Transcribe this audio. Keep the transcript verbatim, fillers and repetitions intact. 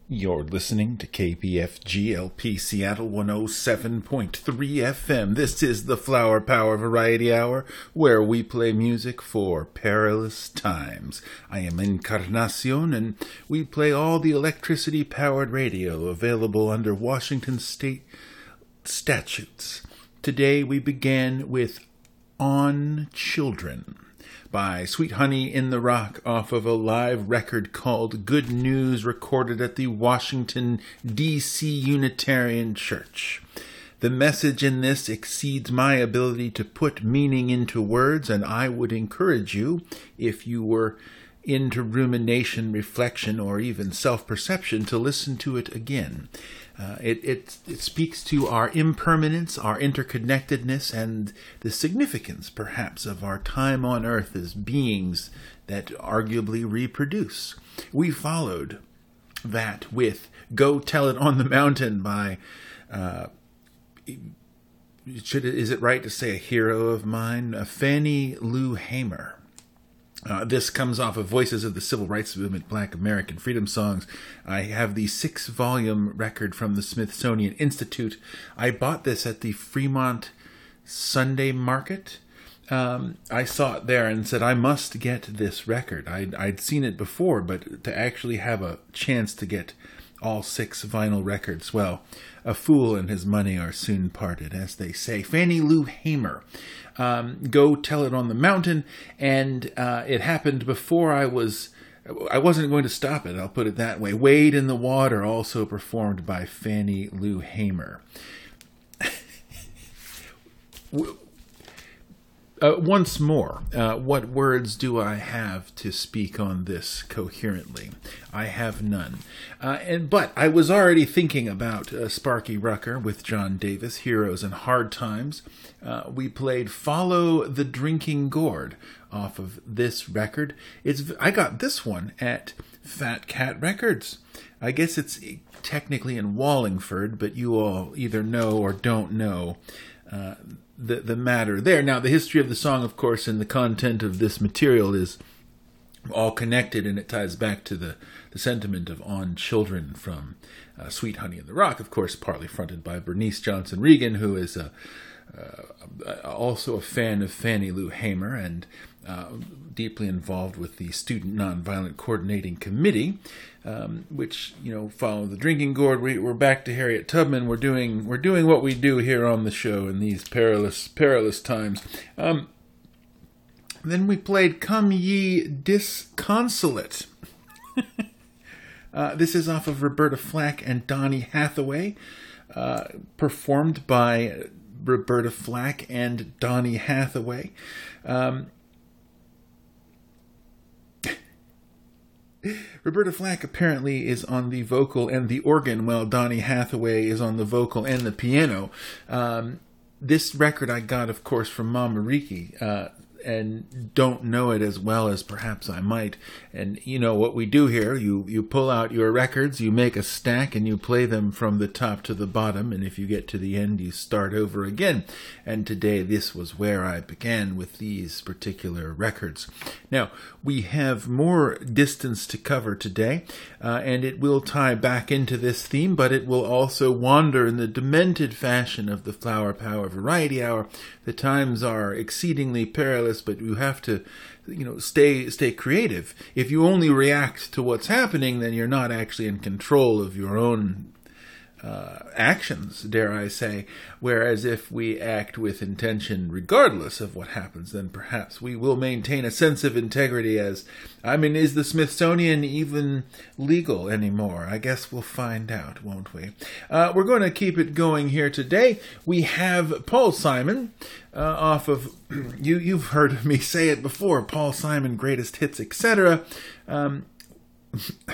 You're listening to K P F G L P Seattle one oh seven point three F M. This is the Flower Power Variety Hour, where we play music for perilous times. I am Encarnacion, and we play all the electricity-powered radio available under Washington State statutes. Today we began with On Children by Sweet Honey in the Rock off of a live record called Good News, recorded at the Washington, D C Unitarian Church. The message in this exceeds my ability to put meaning into words, and I would encourage you, if you were into rumination, reflection, or even self-perception, to listen to it again. Uh, it, it it speaks to our impermanence, our interconnectedness, and the significance, perhaps, of our time on earth as beings that arguably reproduce. We followed that with Go Tell It on the Mountain by, uh, should it, is it right to say a hero of mine? Uh, Fannie Lou Hamer. Uh, this comes off of Voices of the Civil Rights Movement, Black American Freedom Songs. I have the six-volume record from the Smithsonian Institute. I bought this at the Fremont Sunday Market. Um, I saw it there and said, I must get this record. I'd, I'd seen it before, but to actually have a chance to get all six vinyl records, well, a fool and his money are soon parted, as they say. Fannie Lou Hamer. Um, Go Tell It on the Mountain, and uh, it happened before I was, I wasn't going to stop it, I'll put it that way. Wade in the Water, also performed by Fannie Lou Hamer. Uh, once more, uh, what words do I have to speak on this coherently? I have none. Uh, and But I was already thinking about uh, Sparky Rucker with John Davis, Heroes in Hard Times. Uh, we played Follow the Drinking Gourd off of this record. It's I got this one at Fat Cat Records. I guess it's technically in Wallingford, but you all either know or don't know uh the the matter there. Now, the history of the song, of course, and the content of this material is all connected, and it ties back to the, the sentiment of On Children from uh, Sweet Honey in the Rock, of course, partly fronted by Bernice Johnson Regan, who is a, uh, also a fan of Fannie Lou Hamer and uh, deeply involved with the Student Nonviolent Coordinating Committee, um, which, you know, Follow the Drinking Gourd. We, we're back to Harriet Tubman. We're doing we're doing what we do here on the show in these perilous perilous times. Um, then we played Come Ye Disconsolate. uh, this is off of Roberta Flack and Donny Hathaway, uh, performed by Roberta Flack and Donny Hathaway. Um, Roberta Flack apparently is on the vocal and the organ, while Donny Hathaway is on the vocal and the piano. Um, this record I got, of course, from Mama Riki, uh, and don't know it as well as perhaps I might. And you know what we do here, you, you pull out your records, you make a stack, and you play them from the top to the bottom, and if you get to the end, you start over again. And today, this was where I began with these particular records. Now, we have more distance to cover today, uh, and it will tie back into this theme, but it will also wander in the demented fashion of the Flower Power Variety Hour. The times are exceedingly perilous, but you have to, you know, stay stay creative. If you only react to what's happening, then you're not actually in control of your own uh, actions, dare I say. Whereas if we act with intention regardless of what happens, then perhaps we will maintain a sense of integrity as, I mean, is the Smithsonian even legal anymore? I guess we'll find out, won't we? Uh, we're going to keep it going here today. We have Paul Simon uh, off of, you, you've heard me say it before, Paul Simon, Greatest Hits, et cetera. Um,